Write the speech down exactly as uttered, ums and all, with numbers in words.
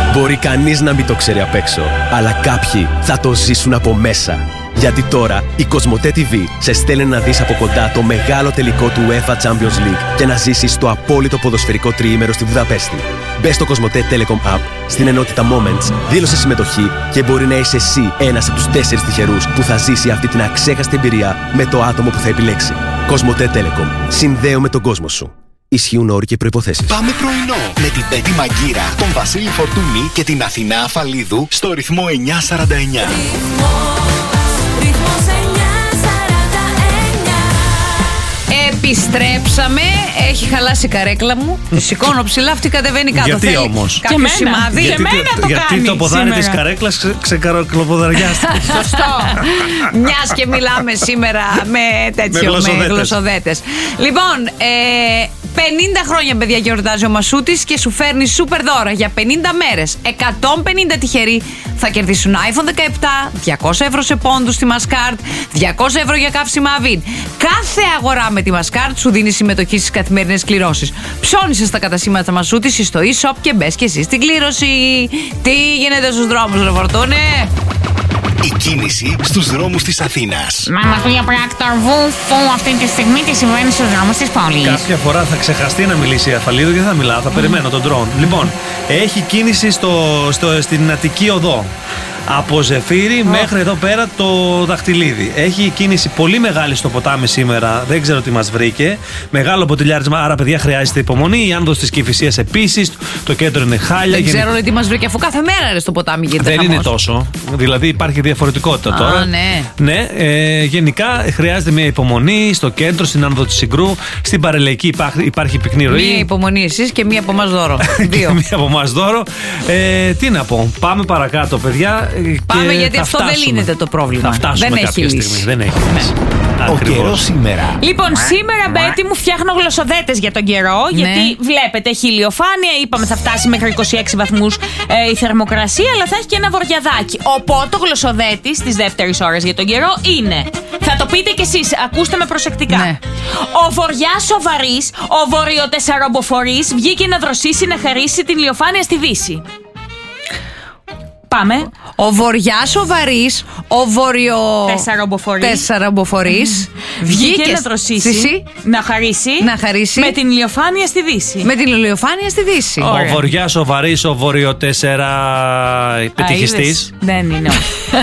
Μπορεί κανείς να μην το ξέρει απ' έξω, αλλά κάποιοι θα το ζήσουν από μέσα. Γιατί τώρα η Κοσμοτέ τι βι σε στέλνει να δεις από κοντά το μεγάλο τελικό του UEFA Champions League και να ζήσεις το απόλυτο ποδοσφαιρικό τριήμερο στη Βουδαπέστη. Μπες στο Κοσμοτέ Telecom App, στην ενότητα Moments, δήλωσε συμμετοχή και μπορεί να είσαι εσύ ένας από τους τέσσερις τυχερούς που θα ζήσει αυτή την αξέχαστη εμπειρία με το άτομο που θα επιλέξει. Κοσμοτέ Telecom. Συνδέουμε τον κόσμο σου. Ισχύουν όροι και προϋποθέσεις. Πάμε πρωινό με την Πέτη Μαγκύρα, τον Βασίλη Φορτούνη και την Αθηνά Αφαλίδου στο ρυθμό εννιά σαράντα εννιά. Επιστρέψαμε. Έχει χαλάσει η καρέκλα μου. Τη σηκώνω ψηλά, αυτή κατεβαίνει κάτω. Γιατί όμως? Κάποιο σημάδι. Γιατί, και το, το γιατί το ποδάρι της καρέκλας ξεκαροκλοποδαριάστηκε. Σωστό. Μιας και μιλάμε σήμερα με τέτοιο, με γλωσσοδέτες. Λοιπόν, ε, πενήντα χρόνια, παιδιά, γιορτάζει ο Μασούτης και σου φέρνει σούπερ δώρα για πενήντα μέρες. εκατόν πενήντα τυχεροί θα κερδίσουν άιφον δεκαεπτά, διακόσια ευρώ σε πόντους στη Maskart, διακόσια ευρώ για καύσιμα Avin. Κάθε αγορά με τη Maskart σου δίνει συμμετοχή στις καθημερινές κληρώσεις. Ψώνισε στα κατασύμματα Μασούτης ή στο e-shop και μπες και εσύ στην κλήρωση. Τι γίνεται στους δρόμους, ρε Φορτούνε? Η κίνηση στους δρόμους της Αθήνας. Μάμα του για πράκτορ Βούφου, αυτή τη στιγμή τι συμβαίνει στους δρόμους της πόλης. Κάποια φορά θα ξεχαστεί να μιλήσει η Αφαλίδου και δεν θα μιλάω, θα περιμένω τον drone. Λοιπόν, έχει κίνηση στο, στο, στην Αττική Οδό. Από Ζεφύρι oh. μέχρι εδώ πέρα το Δαχτυλίδι. Έχει κίνηση πολύ μεγάλη στο ποτάμι σήμερα. Δεν ξέρω τι μας βρήκε. Μεγάλο ποτηλιάρισμα, άρα παιδιά χρειάζεται υπομονή. Η άνοδος της Κηφισίας επίσης. Το κέντρο είναι χάλια. Δεν ξέρω γενι... τι μας βρήκε, αφού κάθε μέρα ρε, στο ποτάμι γίνεται. Δεν χαμός. είναι τόσο. Δηλαδή υπάρχει διαφορετικότητα ah, τώρα. Ναι, ναι ε, γενικά χρειάζεται μια υπομονή στο κέντρο, στην άνοδο της Συγκρού. Στην Παρελαϊκή υπάρχει, υπάρχει πυκνή ροή. Μια υπομονή εσείς και μια από εμάς δώρο. Δύο. Μια από εμάς δώρο. Ε, τι να πω. Πάμε παρακάτω, παιδιά. Πάμε γιατί αυτό φτάσουμε. δεν λύνεται το πρόβλημα. Δεν έχει λύση. Δεν έχει λύση. Ο καιρός σήμερα. Λοιπόν, σήμερα, Μπέτη μου, φτιάχνω γλωσσοδέτες για τον καιρό. Ναι. Γιατί βλέπετε, έχει ηλιοφάνεια. Είπαμε θα φτάσει μέχρι είκοσι έξι βαθμούς ε, η θερμοκρασία, αλλά θα έχει και ένα βοριαδάκι. Οπότε ο γλωσσοδέτης της δεύτερης ώρας για τον καιρό είναι. Θα το πείτε κι εσείς, ακούστε με προσεκτικά. Ναι. Ο βοριάς ο βαρύς, ο βορειοτεσσαρομποφορής βγήκε να δροσίσει να χαρίσει την ηλιοφάνεια στη Δύση. Πάμε. Ο βοριάς ο βαρύς, ο βορειο... τεσσαρομποφορής mm-hmm. βγήκε να δροσίσει, να χαρίσει, να χαρίσει με την ηλιοφάνεια στη Δύση. Με την ηλιοφάνεια στη Δύση. Ο βοριάς ο βαρύς, ο βορειοτέσσερα πετυχιστής. Δεν είναι.